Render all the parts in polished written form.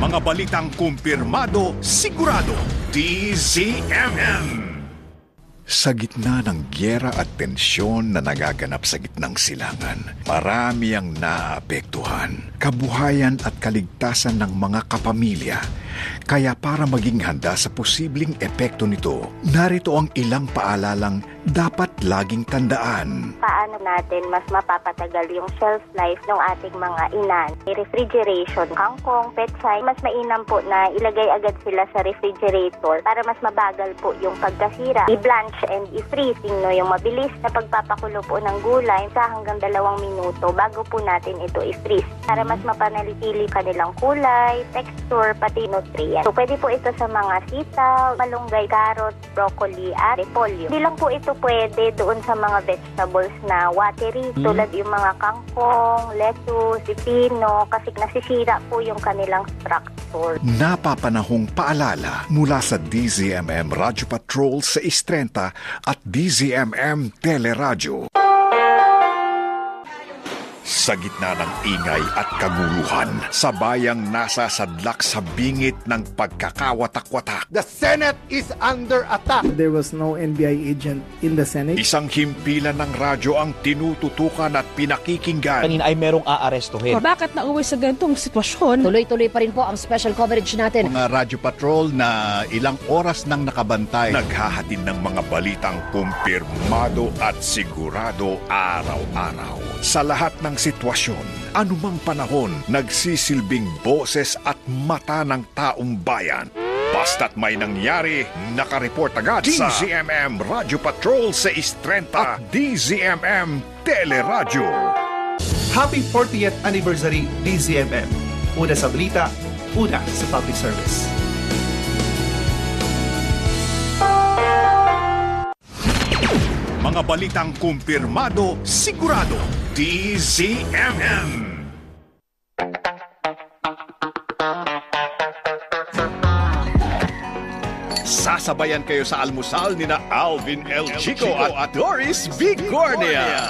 Mga balitang kumpirmado, sigurado, DZMM. Sa gitna ng gyera at tensyon na nagaganap sa gitnang silangan, marami ang naapektuhan, kabuhayan at kaligtasan ng mga kapamilya. Kaya para maging handa sa posibleng epekto nito, narito ang ilang paalalang dapat laging tandaan. Paano natin mas mapapatagal yung shelf life ng ating mga inan? Refrigeration, kangkong, petsay, mas mainam po na ilagay agad sila sa refrigerator para mas mabagal po yung pagkasira. I-blanch and i-freezing, no? Yung mabilis na pagpapakulo po ng gulay sa hanggang 2 minuto bago po natin ito i-freeze para mas mapanatili kanilang kulay, texture, pati nutrient. So, pwede po ito sa mga sitaw, malunggay, carrot, broccoli, at repolyo. Hindi lang po ito pwede doon sa mga vegetables na watery, tulad yung mga kangkong, lettuce, pipino, kasi nasisira po yung kanilang structure. Napapanahong paalala mula sa DZMM Radyo Patrol sa 630 at DZMM Teleradyo. Sa gitna ng ingay at kaguluhan, sabayang nasasadlak sa bingit ng pagkakawatak-watak. The Senate is under attack. There was no NBI agent in the Senate. Isang himpilan ng radyo ang tinututukan at pinakikinggan. Kanina ay merong aarestuhin. Bakit nauwi sa ganitong sitwasyon? Tuloy-tuloy pa rin po ang special coverage natin. Mga radyo patrol na ilang oras nang nakabantay. Naghahatid ng mga balitang kumpirmado at sigurado araw-araw. Sa lahat ng sitwasyon, anumang panahon, nagsisilbing boses at mata ng taong bayan. Basta't may nangyari, nakareport agad sa DZMM Radyo Patrol sa 630 at DZMM Teleradyo. Happy 40th Anniversary DZMM. Una sa balita, una sa public service. Mga balitang kumpirmado, sigurado, DZMM. Sasabayan kayo sa almusal ni na Alvin El Chico at Doris Bigornia.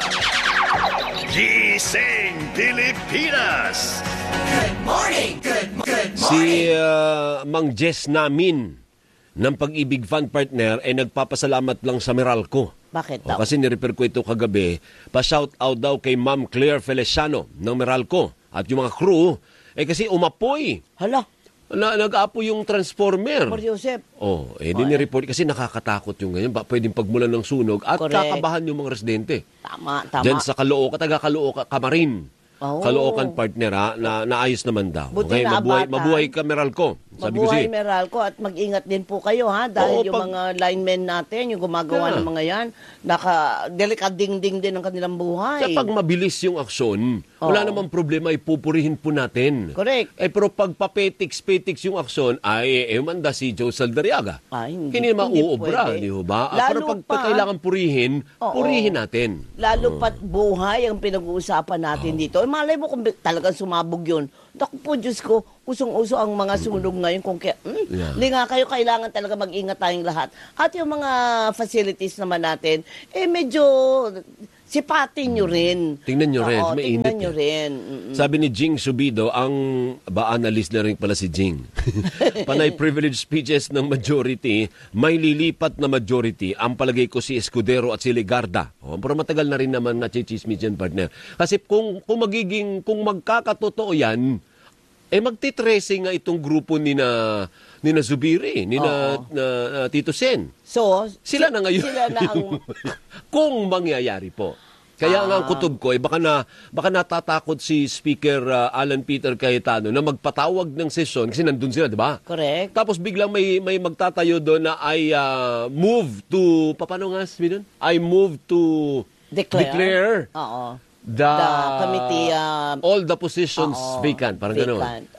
Gising Pilipinas! Good morning! Good morning! Si Mang Jess namin ng Pag-ibig Fund Partner ay nagpapasalamat lang sa Meralco. Bakit daw? Kasi nirefer ko ito kagabi, pa-shout out daw kay Ma'am Claire Feliciano ng Meralco at yung mga crew, kasi umapoy. Hala? Nag-apoy yung transformer. Por Joseph. Dinireport kasi nakakatakot yung ganyan. Pwedeng pagmulan ng sunog at kakabahan yung mga residente. Tama. Diyan sa Caloocan, taga-Caloocan, Kamarin. Caloocan partner na naayos naman daw. Buti na mabuhay ka Meralco. Sabi mabuhay Meralco at mag-ingat din po kayo dahil yung mga linemen natin, yung gumagawa ng mga yan, delikading-ding din ang kanilang buhay. Kapag mabilis yung aksyon, wala namang problema, ipupurihin po natin. Correct. Pero pag papetiks-petiks yung aksyon, manda si Joe Saldariaga. Hindi mauubra, di ba? Pero pag kailangan purihin natin. Lalo pat buhay ang pinag-uusapan natin dito. Malay mo kung talagang sumabog yun. Naku po, Diyos ko, usong-uso ang mga sunog ngayon. Kung linga kayo, kailangan talaga mag-ingat tayong lahat. At yung mga facilities naman natin, medyo sipatin nyo rin. Tingnan nyo rin, mainit. Tingnan nyo rin. Sabi ni Jing Subido, analyst na rin pala si Jing. Panay privilege speeches ng majority, may lilipat na majority. Ang palagay ko si Escudero at si Legarda. Pero matagal na rin naman na chichismis yan, partner. Kasi kung magkakatotoo yan, magtitracing nga itong grupo ni na Zubiri, ni na Tito Sen. So, sila na ngayon. Sila na ang... kung mangyayari po. Kaya nga ang kutob ko, baka natatakot si Speaker Alan Peter Cayetano na magpatawag ng sesyon kasi nandun sila, di ba? Correct. Tapos biglang may magtatayo doon na move to, paano nga sabi doon? I move to declare the committee, all the positions vacant. Parang gano'n.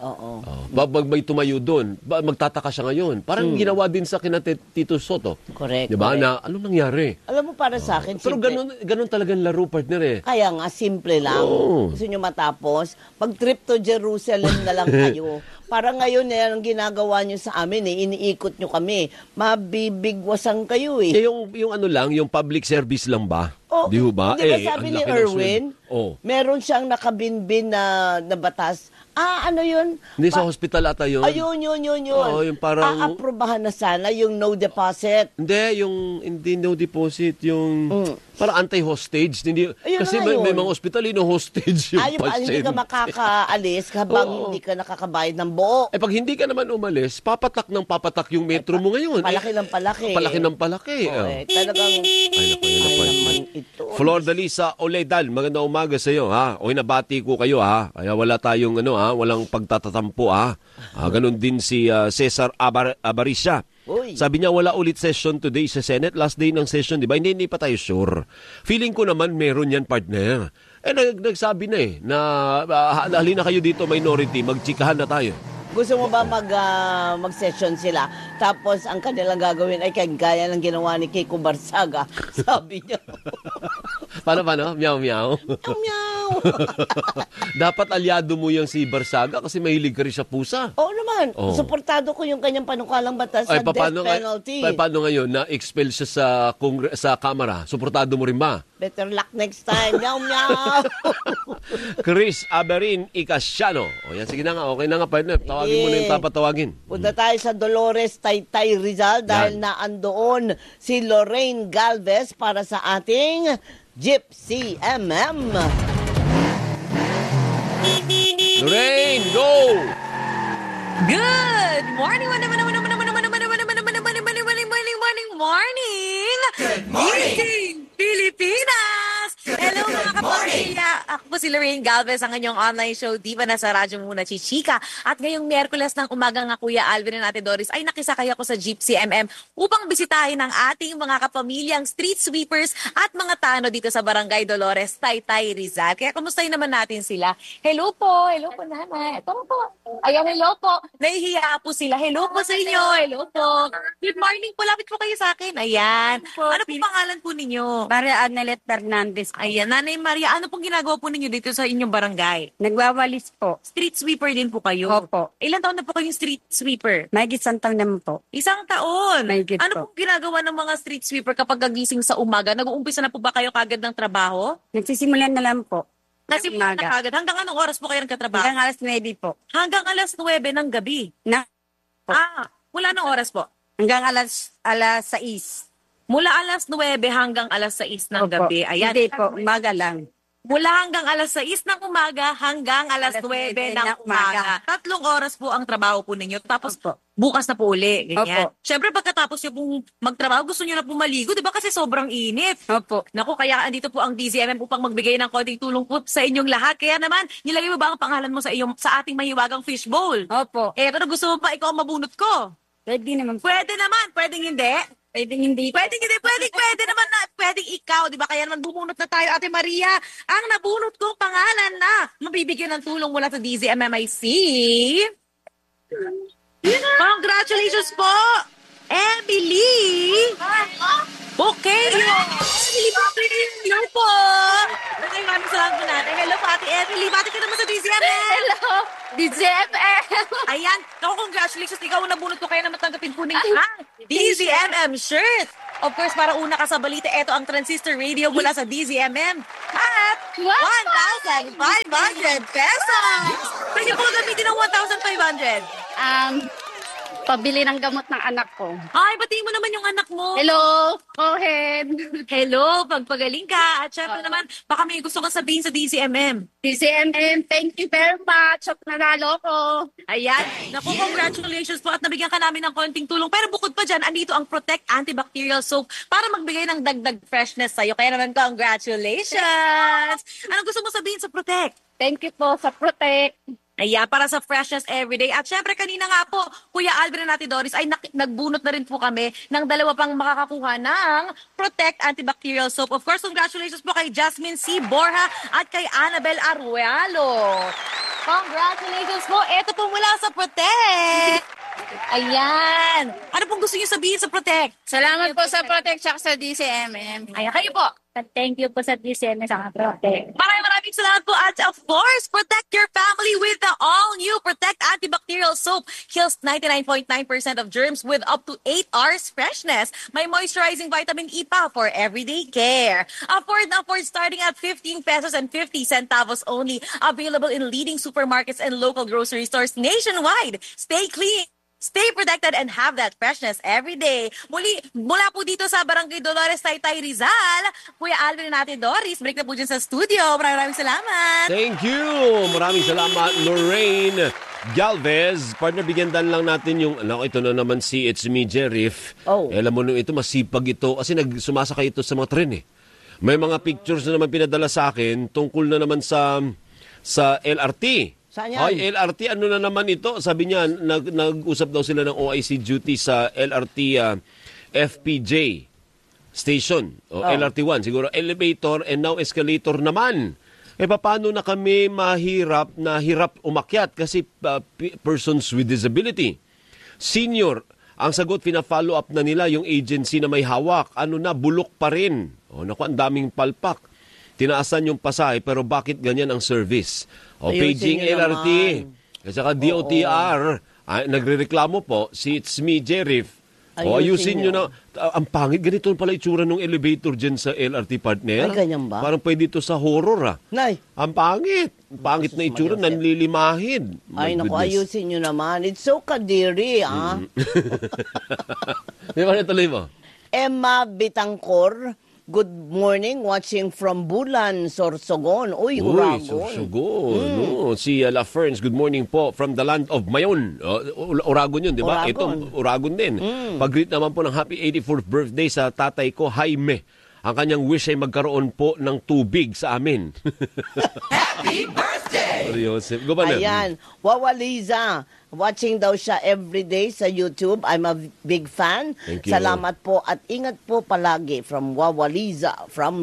Pag may tumayo doon, magtataka siya ngayon. Parang ginawa din sa kina Tito Soto. Correct. Diba? Na anong nangyari? Alam mo, para sa akin, pero ganun talagang laro, partner Kaya nga, simple lang. Gusto nyo matapos, mag-trip to Jerusalem na lang kayo. Parang ngayon, ang ginagawa nyo sa amin, iniikot nyo kami. Mabibigwasan kayo yung public service lang ba? Di ba? Di ba sabi ni Erwin, meron siyang nakabinbin na batas, Ano yun? Hindi sa hospital ata yun. Ayun, yun. Oo, yung parang... Aprobahan na sana yung no deposit. Hindi, hindi no deposit, yung parang anti-hostage. Hindi, Ayun kasi na may yun. mga hospital, hostage yung Hindi ka makakaalis habang hindi ka nakakabayad ng buo. Pag hindi ka naman umalis, papatak yung metro mo ngayon. Palaki ng palaki. Palaki ng palaki. Talagang... Ay, naman ito. Flor Dalisa Oledan, magandang umaga sa iyo, ha? O nabati ko kayo, ha? Kaya wala tayong walang pagtatatampo, ha? Ganon din si Cesar Abarisha. Sabi niya wala ulit session today sa Senate, last day ng session, di ba? Hindi pa tayo sure. Feeling ko naman meron yan, partner. Nagsabi na na halina kayo dito minority, magtsikahan na tayo. Gusto mo ba mag-session sila? Tapos ang kanilang gagawin ay kagaya ng ginawa ni Kiko Barsaga. Sabi niya. Paano? Meow, meow. Meow. Dapat aliado mo yung si Barsaga kasi mahilig ka rin sa pusa. Oo naman. Suportado ko yung kanyang panukalang batas sa death penalty. Paano ngayon? Na-expel siya sa Kamara. Suportado mo rin ba? Better luck next time. Meow, meow. Chris Aberin Icasiano. Yan, sige na nga. Okay na nga, partner. Tawagin mo na yung papatawagin. Punta tayo sa Dolores Taytay Rizal dahil naandoon si Lorraine Galvez para sa ating Gypsy MM. Lorraine, go! Good morning! Good morning! Pilipinas! Hello mga kapamilya! Ako po si Lorraine Galvez, ang inyong online show, Di ba Nasa Radyo Muna Chichika? At ngayong Miyerkules ng umaga nga Kuya Alvin at Ate Doris ay nakisakay ako sa Gypsy MM upang bisitahin ang ating mga kapamilyang street sweepers at mga tano dito sa Barangay Dolores, Taytay, Rizal. Kaya kumustahin naman natin sila. Hello po nanay. Ito po. Ayan, hello po. Nahihiya po sila. Hello po sa inyo. Hello po. Good morning po. Lapit po kayo sa akin. Ayan. Ano po pangalan po ninyo? Maria Anelet Fernandez. Ayan, Nanay Maria, ano pong ginagawa po ninyo dito sa inyong barangay? Nagwawalis po. Street sweeper din po kayo? Opo. Ilan taon na po kayong street sweeper? Mahigit isang taon naman po. Isang taon? Mahigit ano pong ginagawa ng mga street sweeper kapag gagising sa umaga? Nag-uumpisa na po ba kayo kagad ng trabaho? Nagsisimulan na lang po. Nasimulan na kagad. Hanggang anong oras po kayo nagkatrabaho? Hanggang alas 9 po. Hanggang alas 9 ng gabi? Mula anong oras po? Hanggang alas 6. Mula alas 9 hanggang alas 6 ng gabi. Ayan. Hindi po, umaga lang. Mula hanggang alas 6 ng umaga hanggang alas 9 ng umaga. 3 oras po ang trabaho po ninyo. Tapos bukas na po uli. Ganyan. Siyempre pagkatapos nyo pong magtrabaho, gusto nyo na pong maligo, di ba? Kasi sobrang init. Opo. Naku, kaya andito po ang DZMM upang magbigay ng konting tulong po sa inyong lahat. Kaya naman, nilagay mo ba ang pangalan mo sa ating mahiwagang fishbowl? Opo. Pero gusto mo pa ikaw ang mabunot ko? Pwede naman. Pwede naman. Pwedeng hindi. Pwedeng hindi. Pwede naman na, pwedeng ikaw, di ba? Kaya naman bumunot na tayo, Ate Maria. Ang nabunot kong pangalan na mabibigyan ng tulong mula sa DZMMIC. Congratulations po, Emily! Okay. Hello po. Maraming salamat po natin. Hello po, Ate Emily. Bati ka naman sa DZMM. Hello. DZMM. Ayan. Congratulations. Ikaw ang nabunot ko. Kaya naman tanggapin po ninyo ang DZMM shirt. Of course, para una ka sa balita, ito ang Transistor Radio mula sa DZMM. At 1,500 pesos. Pwede po gamitin ng 1,500. Pabili ng gamot ng anak ko. Ay, batiin mo naman yung anak mo. Hello, Cohen. Hello, pagpagaling ka. At syempre naman, baka may gusto kang sabihin sa DZMM. DZMM, thank you very much. Nanalo ko. Ayan. Naku, congratulations po at nabigyan ka namin ng konting tulong. Pero bukod pa dyan, andito ang Protect Antibacterial Soap para magbigay ng dagdag freshness sa'yo. Kaya naman, congratulations! Anong gusto mo sabihin sa Protect? Thank you po sa Protect. Ayan, para sa freshness everyday. At syempre, kanina nga po, Kuya Alvin at Ate Doris, ay nagbunot na rin po kami ng 2 pang makakakuha ng Protect Antibacterial Soap. Of course, congratulations po kay Jasmine C. Borja at kay Annabel Arruelo. Congratulations po. Ito po mula sa Protect. Ayan. Ano pong gusto niyo sabihin sa Protect? Salamat po sa Protect at sa DCMM. Ayan, kayo po. Thank you po sa DCMM sa Protect. Maraming Maraming salamat po at of course, protect your family with the all-new Protect Antibacterial Soap. Kills 99.9% of germs with up to 8 hours freshness. May moisturizing vitamin E pa for everyday care. Afford na afford starting at 15 pesos and 50 centavos only. Available in leading supermarkets and local grocery stores nationwide. Stay clean. Stay protected and have that freshness every day. Mula po dito sa Barangay Dolores, Taytay, Rizal, Kuya Alvin natin, Doris, break na po dyan sa studio. Maraming salamat. Thank you. Maraming salamat, Lorraine Galvez. Partner, bigyan lang natin yung, ito na naman si It's Me, Jerif. Alam mo nung ito, masipag ito. Kasi sumasakay ito sa mga tren eh. May mga pictures na naman pinadala sa akin tungkol na naman sa LRT. Ay, LRT, ano na naman ito? Sabi niya, nag-usap daw sila ng OIC duty sa LRT FPJ station. O LRT1, siguro elevator and now escalator naman. Paano na kami hirap umakyat kasi persons with disability? Senior, ang sagot, pina-follow up na nila yung agency na may hawak. Bulok pa rin. Naku, ang daming palpak. Tinaasan yung pasahe, pero bakit ganyan ang service? Paging LRT, at saka DOTR, nagrereklamo po, si It's Me, Jerif. Ayusin nyo na. Ang pangit, ganito pala itsura ng elevator dyan sa LRT, partner. Ay, ganyan ba? Parang pwede ito sa horror, Nay. Ang pangit. Pangit na itsura, nanlilimahin. Ay, naku, ayusin nyo naman. It's so kadiri, Di ba natuloy mo? Emma Bitangkor, good morning, watching from Bulan, Sorsogon. Uy, Uragon. Sorsogon. No. Si La Ferns, good morning po from the land of Mayon. Uragon yun, di ba? Ito, Uragon din. Pag-greet naman po ng happy 84th birthday sa tatay ko, Jaime. Ang kanyang wish ay magkaroon po ng tubig sa amin. Happy birthday! Ayan, Wawaliza. Watching daw siya everyday sa YouTube. I'm a big fan. Thank you. Salamat po at ingat po palagi from Wawaliza from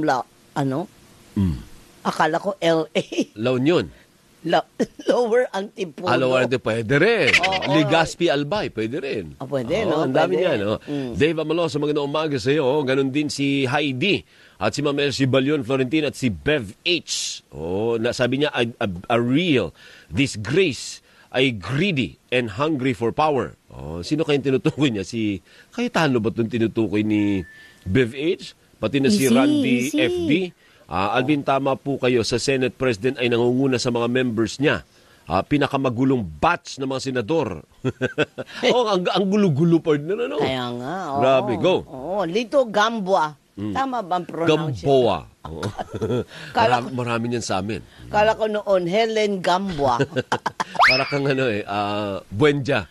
akala ko LA. La Union. Lower Antipolo. Lower Antipolo, pwede rin. Legazpi Albay, pwede rin. Pwede, no? Ang dami niyan. Dave Amaloso, magandang umaga sa iyo. Ganon din si Heidi. At si Ma'am Elsie Balion Florentin at si Bev H. Sabi niya, a real disgrace ay greedy and hungry for power. Sino kayong tinutukoy niya? Si Cayetano ba itong tinutukoy ni Bev H? Pati na si Randy FD. Alvin, tama po kayo. Sa Senate President ay nangunguna sa mga members niya. Pinakamagulong batch ng mga senador. Ang gulo-gulo, partner. Kaya nga. Grabe, go. Lito Gamboa. Tama ba ang pronounce? Gamboa. Marami niyan sa amin. Kala ko noon, Helen Gamboa. Para kang Buendia.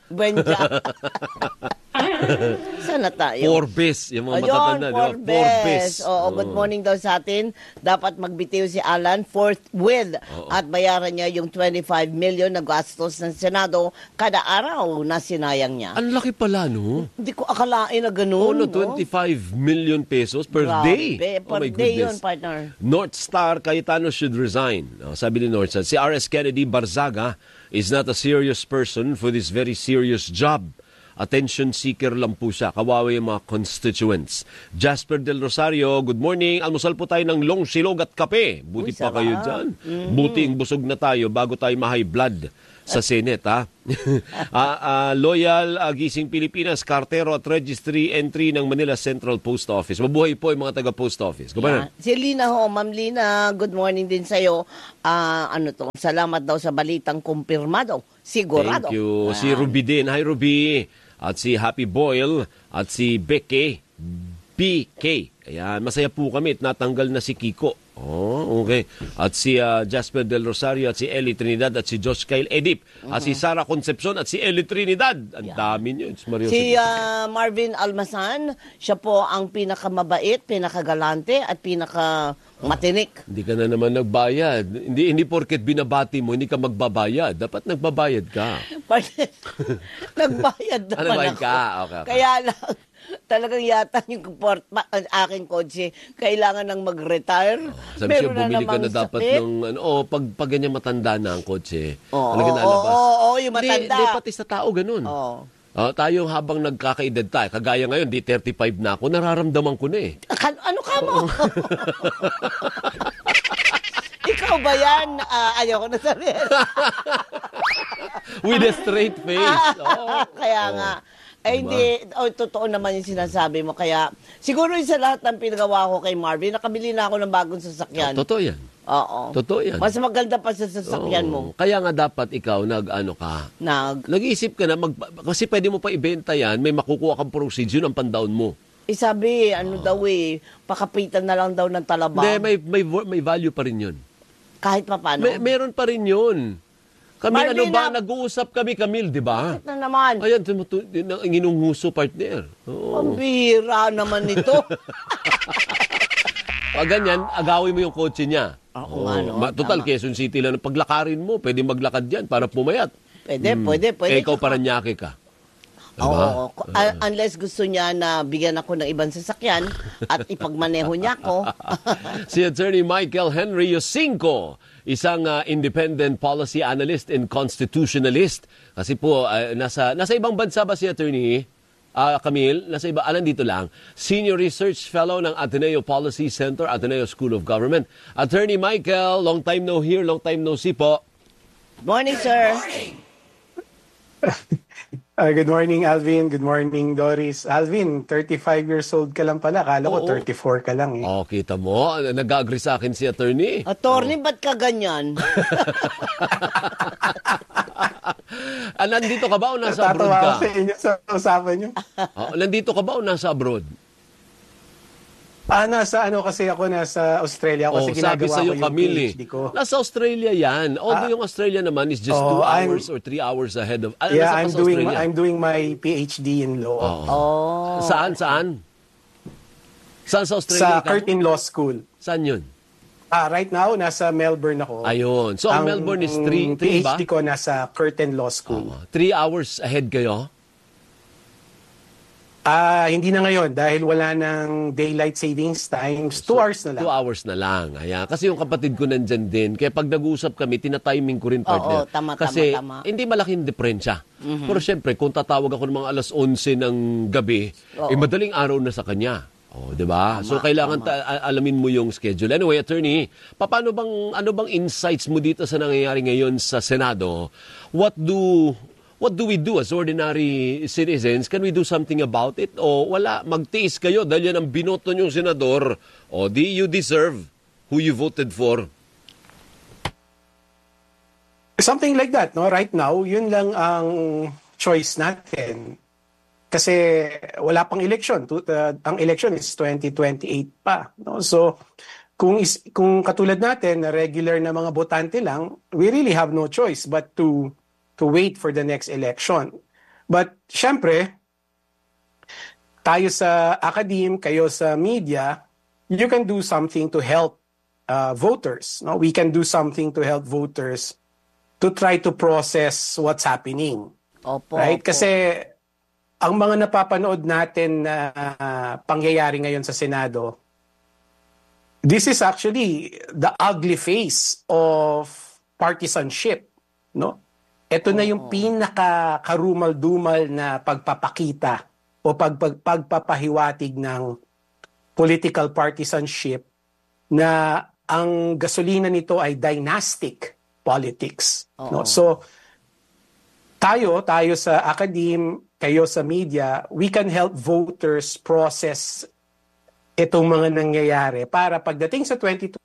Sana tayo? Forbes. Yung mga matatanda. Forbes. Good morning daw sa atin. Dapat magbitiw si Alan forthwith at bayaran niya yung 25 million na gastos ng Senado kada araw na sinayang niya. Ang laki pala, no? Hindi ko akalain na ganun. 25 million pesos per day. Per day yun, partner. North Star Cayetano should resign. Sabi ni North Star, si R.S. Kennedy Barzaga is not a serious person for this very serious job. Attention seeker lang po siya. Kawawa yung mga constituents. Jasper Del Rosario, good morning. Almusal po tayo ng long silog at kape. Buti pa kayo dyan. Buting busog na tayo bago tayo ma-high blood sa Senate, Loyal Gising Pilipinas, Cartero at Registry Entry ng Manila Central Post Office. Mabuhay po yung mga taga-Post Office. Si Lina Ma'am Lina, good morning din sa'yo. Salamat daw sa balitang kumpirmado. Sigurado. Thank you. Si Ruby din. Hi, Ruby. At si Happy Boyle at si Becky. BK. Ayan, masaya po kami at natanggal na si Kiko. Okay. At si Jasper Del Rosario at si Ellie Trinidad at si Josh Kyle Edip at si Sara Concepcion at si Ellie Trinidad. Ang dami nyo. Si Marvin Almasan, siya po ang pinakamabait, pinakagalante at pinakamatinik. Hindi ka na naman nagbayad. Hindi porket binabati mo, hindi ka magbabayad. Dapat nagbabayad ka. Nagbayad naman ako. Okay. Kaya lang, talagang yata yung aking kotse kailangan nang mag-retire. Sabi siya, bumili ka na dapat ng pag ganyan matanda na ang kotse. Oo, yung matanda. Hindi, pati sa tao ganun. Tayo habang nagkakaedad tayo, kagaya ngayon, di 35 na ako, nararamdaman ko na eh. Ano ka mo? Ikaw ba yan? Ayoko na sabihin. With a straight face. Kaya nga. Hindi, totoo naman yung sinasabi mo. Kaya, siguro yung sa lahat ng pinagawa ko kay Marvin, nakabili na ako ng bagong sasakyan. Totoo yan. Oo. Totoo yan. Mas maganda pa sa sasakyan mo. Kaya nga dapat ikaw, nag-isip ka na, kasi pwede mo pa ibenta yan, may makukuha kang proceeds, yun ang pandown mo. Sabi, pakapitan na lang daw ng talaba. Hindi, may value pa rin yun. Kahit pa paano? Meron pa rin yun. Kami, Marvin, nag-uusap kami, Camille, di ba? Bakit na naman? Ayan, inunguso partner. Ang bira naman ito. Pag ganyan, agawin mo yung kotse niya. tama. Total, Quezon City lang. Paglakarin mo, pwede maglakad yan para pumayat. Pwede. Ikaw Paranaque ka. Oo. Unless gusto niya na bigyan ako ng ibang sasakyan at ipagmaneho niya ako. Si Attorney Michael Henry Yosinko, isang independent policy analyst and constitutionalist. Kasi po, nasa ibang bansa ba si Attorney Camille? Nasa iba, dito lang. Senior Research Fellow ng Ateneo Policy Center, Ateneo School of Government. Attorney Michael, long time no hear, long time no see po. Morning, sir. Good morning, Alvin. Good morning, Doris. Alvin, 35 years old ka lang pala. Akala ko 34 ka lang eh. Kita mo. Nag-agree sa akin si Attorney. Attorney, ba't ka ganyan? Nandito ka ba o nasa abroad ka? Natatawa sa inyo sa usapan nyo. Nandito ka ba o nasa abroad? Kasi ako nasa Australia kasi ginagawa ko yung PhD ko. Nasa Australia yan. Although yung Australia naman is just 2 hours or 3 hours ahead of... I'm doing my PhD in law. Saan? Saan sa Australia? Sa Curtin Law School. Saan yun? Right now, nasa Melbourne ako. Ayun. So, ang Melbourne is 3 ba? PhD ko nasa Curtin Law School. 3 hours ahead kayo? Hindi na ngayon dahil wala ng daylight savings times. 2 hours na lang. 2 hours na lang. Ayan. Kasi yung kapatid ko nandyan din. Kaya pag nag-uusap kami, tinatiming ko rin partner. Tama. Kasi hindi malaking diferensya. Pero syempre, kung tatawag ako ng mga alas 11 ng gabi, madaling araw na sa kanya. Di ba? So kailangan alamin mo yung schedule. Anyway, Attorney, ano bang insights mo dito sa nangyayari ngayon sa Senado? What do we do as ordinary citizens? Can we do something about it? O wala, magtiis kayo dahil yan ang binoto niyong senador. O you deserve who you voted for. Something like that, no? Right now, yun lang ang choice natin. Kasi wala pang election. Ang election is 2028 pa. No? So, kung katulad natin, na regular na mga botante lang, we really have no choice but to wait for the next election. But syempre, tayo sa academe, kayo sa media, you can do something to help voters. No? We can do something to help voters to try to process what's happening. Right? Kasi ang mga napapanood natin na pangyayari ngayon sa Senado, this is actually the ugly face of partisanship, no? Ito na yung pinaka-karumal-dumal na pagpapakita o pagpapahiwatig ng political partisanship na ang gasolina nito ay dynastic politics. No? So, tayo sa academe, kayo sa media, we can help voters process itong mga nangyayari para pagdating sa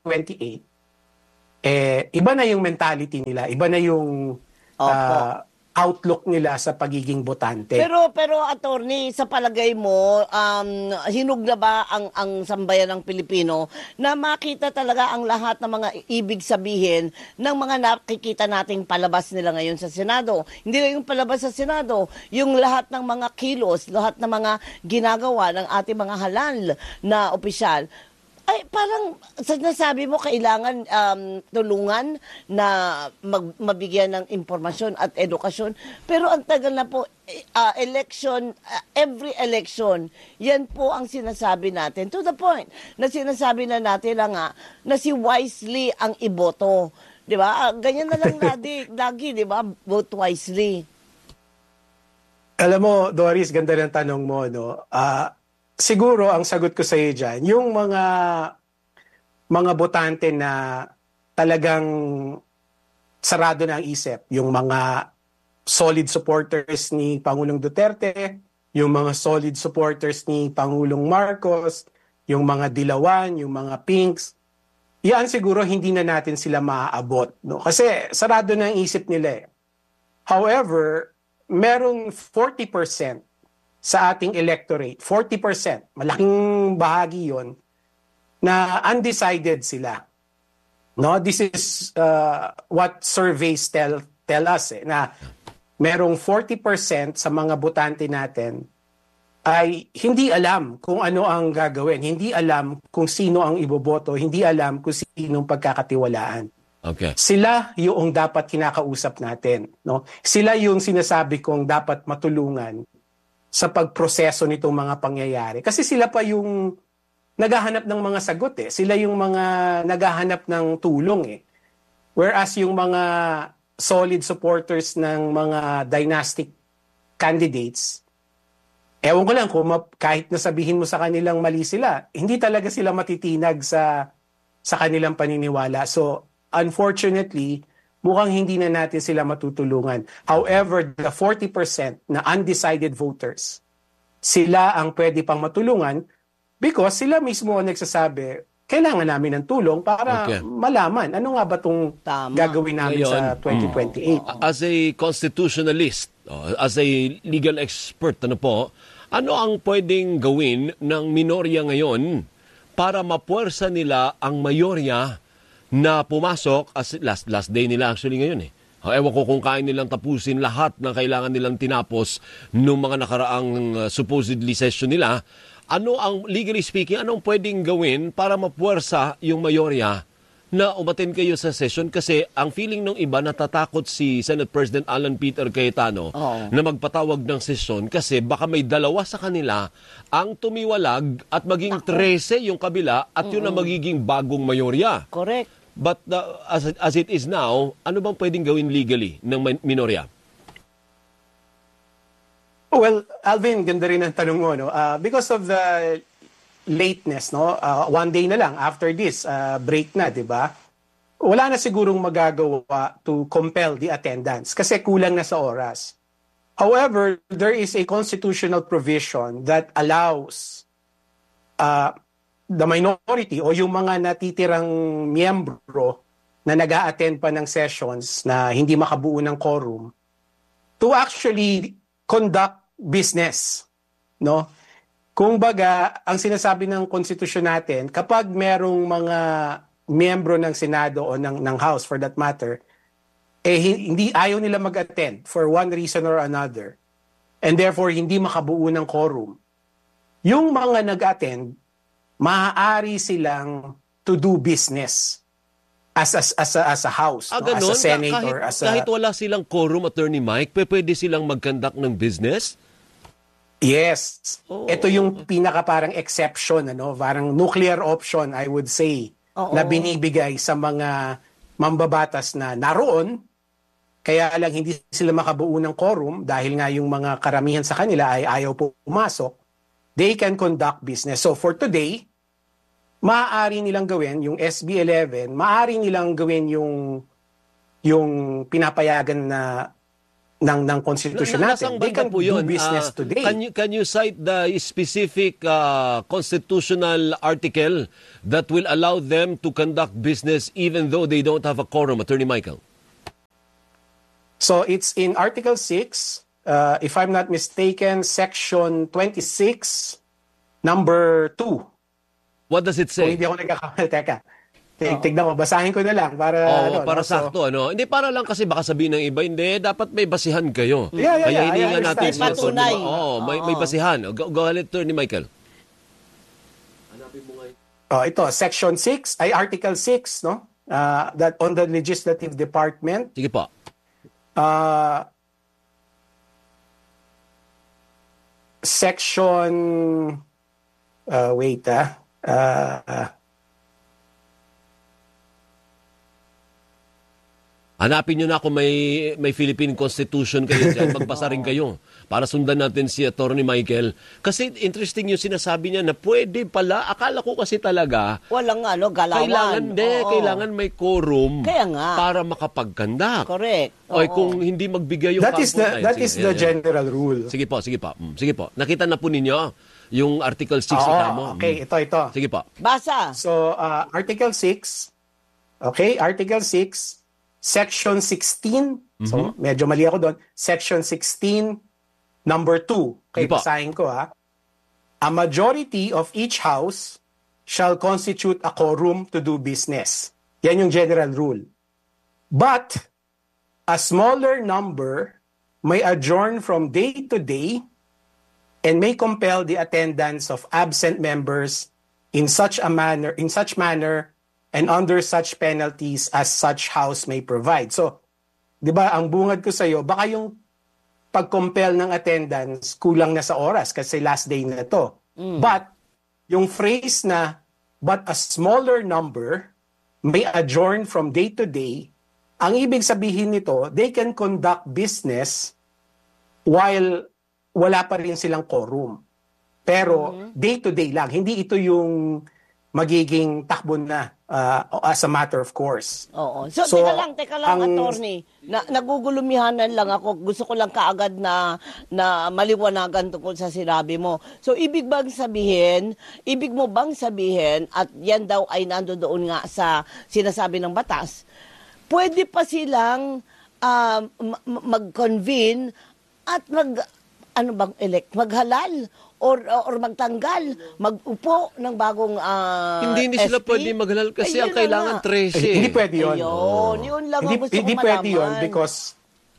2028, iba na yung mentality nila, iba na yung outlook nila sa pagiging botante. Pero attorney, sa palagay mo, hinug na ba ang sambayan ng Pilipino na makita talaga ang lahat ng mga ibig sabihin ng mga nakikita nating palabas nila ngayon sa Senado? Hindi lang yung palabas sa Senado, yung lahat ng mga kilos, lahat ng mga ginagawa ng ating mga halal na opisyal. Ay, parang sinasabi mo kailangan tulungan na mabigyan ng impormasyon at edukasyon. Pero ang tagal na po, election, every election, yan po ang sinasabi natin. To the point na sinasabi na natin nga na si wisely ang iboto. Di ba? Ganyan na lang lagi, di ba? Vote wisely. Alam mo, Doris, ganda ng tanong mo, no? Siguro ang sagot ko sa iyo diyan, yung mga botante na talagang sarado na ang isip. Yung mga solid supporters ni Pangulong Duterte, yung mga solid supporters ni Pangulong Marcos, yung mga dilawan, yung mga pinks, yan siguro hindi na natin sila maaabot. No? Kasi sarado na ang isip nila eh. However, merong 40% sa ating electorate, 40%, malaking bahagi yon na undecided sila. No, this is what surveys tell us na merong 40% sa mga botante natin ay hindi alam kung ano ang gagawin, hindi alam kung sino ang iboboto, hindi alam kung sino ang pagkakatiwalaan. Okay. Sila yung dapat kinakausap natin, no? Sila yung sinasabi kong dapat matulungan sa pagproseso nitong mga pangyayari. Kasi sila pa yung naghahanap ng mga sagot eh. Sila yung mga naghahanap ng tulong eh. Whereas yung mga solid supporters ng mga dynastic candidates, ewan ko lang kung kahit nasabihin mo sa kanilang mali sila, hindi talaga sila matitinag sa kanilang paniniwala. So, unfortunately, mukhang hindi na natin sila matutulungan. However, the 40% na undecided voters, sila ang pwede pang matulungan because sila mismo ang nagsasabi, kailangan namin ng tulong para malaman ano nga ba itong gagawin namin sa 2028. As a constitutionalist, as a legal expert, ano ang pwedeng gawin ng minorya ngayon para mapuwersa nila ang mayorya na pumasok as last day nila actually ngayon eh. Ewan ko kung kaya nilang tapusin lahat ng kailangan nilang tinapos nung mga nakaraang supposedly session nila. Ano ang, legally speaking, anong pwedeng gawin para mapuwersa yung mayorya na umattend kayo sa session? Kasi ang feeling ng iba, natatakot si Senate President Alan Peter Cayetano na magpatawag ng session kasi baka may dalawa sa kanila ang tumiwalag at maging 13 yung kabila at yun ang magiging bagong mayorya. Correct. But as it is now, ano bang pwedeng gawin legally ng minorya? Well, Alvin, ganda rin ang tanong mo. No? Because of the lateness, no? One day na lang after this, break na, di ba? Wala na sigurong magagawa to compel the attendance kasi kulang na sa oras. However, there is a constitutional provision that allows the minority o yung mga natitirang miyembro na nag-a-attend pa ng sessions na hindi makabuo ng quorum to actually conduct business, no? Kung baga, ang sinasabi ng konstitusyon natin, kapag merong mga miyembro ng Senado o ng House for that matter, hindi ayaw nila mag-attend for one reason or another, and therefore hindi makabuo ng quorum, yung mga nag-attend, maaari silang to do business as a house, no? As a Senate or as a... Kahit wala silang quorum, Attorney Mike, pwede silang mag-conduct ng business? Yes. Ito yung pinaka parang exception, parang nuclear option, I would say, na binibigay sa mga mambabatas na naroon, kaya lang hindi sila makabuo ng quorum dahil nga yung mga karamihan sa kanila ay ayaw pumasok, they can conduct business. So for today, maaari nilang gawin yung SB 11, maaari nilang gawin yung pinapayagan na ng konstitusyon natin. They can do business today. Can you cite the specific constitutional article that will allow them to conduct business even though they don't have a quorum, Attorney Michael? So it's in Article 6, if I'm not mistaken, Section 26, number 2. What does it say? Kung hindi ako nagkakamali, teka. Tignan mo, basahin ko na lang para para sakto, Hindi, para lang kasi baka sabihin ng iba, hindi, dapat may basihan kayo. Kaya hiningan natin sila. Patunay. May basihan. Go ahead, Attorney Michael. Ito, Section 6, ay Article 6, no? That on the Legislative Department. Sige po. Section, wait, Hanapin nyo na kung may Philippine Constitution kayo dyan. Magbasa rin kayo para sundan natin si Atty. Michael. Kasi interesting yung sinasabi niya na pwede pala. Akala ko kasi talaga walang galawan. Kailangan may quorum para makapagkandak. Correct. O kung hindi magbigay yung That is the general rule. Sige po. Nakita na po ninyo yung Article 6 mo. Okay, ito. Sige po. Basa. So, Article 6, Article 6, Section 16, so medyo mali ako doon, Section 16, number 2. Okay, basahin ko ha. A majority of each house shall constitute a quorum to do business. Yan yung general rule. But, a smaller number may adjourn from day to day and may compel the attendance of absent members in such manner and under such penalties as such house may provide. So, 'di ba, ang bungad ko sa iyo, baka yung pag-compel ng attendance kulang na sa oras kasi last day na 'to. But yung phrase na but a smaller number may adjourn from day to day, ang ibig sabihin nito, they can conduct business while wala pa rin silang quorum. Pero day to day lang, hindi ito yung magiging takbo na as a matter of course. Oo. So teka lang, attorney. Nagugulumihanan lang ako. Gusto ko lang kaagad na maliwanagan tungkol sa sinabi mo. So ibig mo bang sabihin, at yan daw ay nandoon nga sa sinasabi ng batas, pwede pa silang mag-convene at maghalal or magtanggal, mag-upo ng bagong Hindi sila pwede maghalal kasi ang kailangan 13. Hindi pwede yun. Yun lang ang gusto ko malaman. Hindi pwede yun because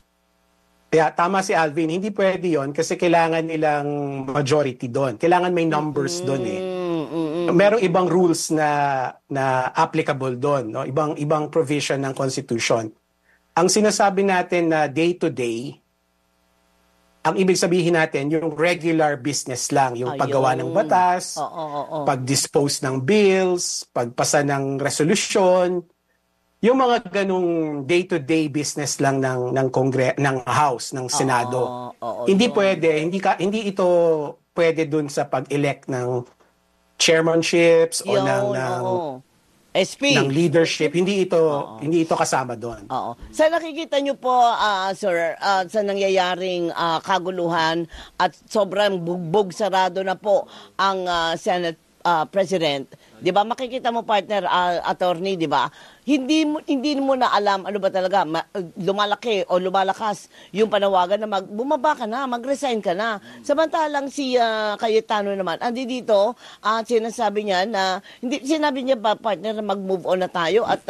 tama si Alvin, hindi pwede yun kasi kailangan nilang majority doon. Kailangan may numbers doon Merong ibang rules na applicable doon, no? Ibang provision ng Constitution. Ang sinasabi natin na day to day, ang ibig sabihin natin, yung regular business lang, yung paggawa ng batas, pag-dispose ng bills, pagpasa ng resolution, yung mga ganung day-to-day business lang ng House, ng Senado. Hindi pwede, hindi ito pwede dun sa pag-elect ng chairmanships o ng leadership, hindi ito kasama doon. Sa nakikita niyo po, sir, sa nangyayaring kaguluhan at sobrang bugbog sarado na po ang Senate President, 'di ba? Makikita mo, partner, attorney, 'di ba? Hindi mo na alam ano ba talaga lumalaki o lumalakas yung panawagan na bumaba ka na, mag-resign ka na. Samantalang si Cayetano naman, andi dito at sinasabi niya na sinabi niya ba, partner, na mag-move on na tayo at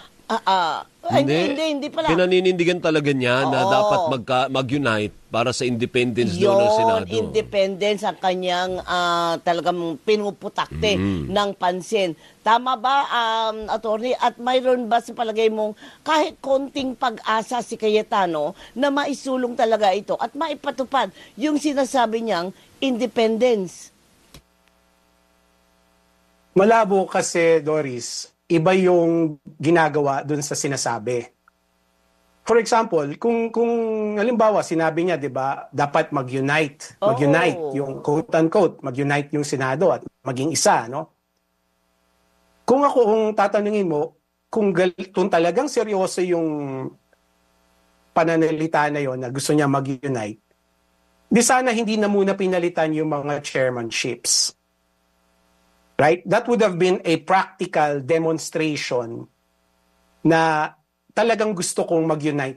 hindi pala. Pinaninindigan talaga niya na dapat mag-unite para sa independence doon ng Senado. Independence ang kanyang talagang pinuputakte ng pansin. Tama ba, attorney? At mayroon ba sa palagay mong kahit konting pag-asa si Cayetano na maisulong talaga ito at maipatupad yung sinasabi niyang independence? Malabo kasi, Doris, iba yung ginagawa dun sa sinasabi. For example, kung halimbawa sinabi niya, 'di ba, dapat mag-unite yung quote-unquote, mag-unite yung Senado at maging isa, no? Kung tatanungin mo, kung talagang seryoso yung pananalita na yon na gusto niya mag-unite, di sana hindi na muna pinalitan yung mga chairmanships. Right? That would have been a practical demonstration na talagang gusto kong mag-unite